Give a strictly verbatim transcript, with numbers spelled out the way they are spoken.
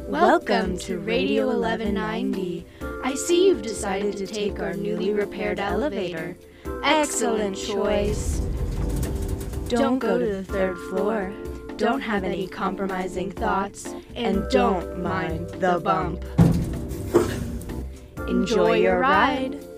Welcome to Radio eleven ninety. I see you've decided to take our newly repaired elevator. Excellent choice. Don't go to the third floor. Don't have any compromising thoughts. And don't mind the bump. Enjoy your ride.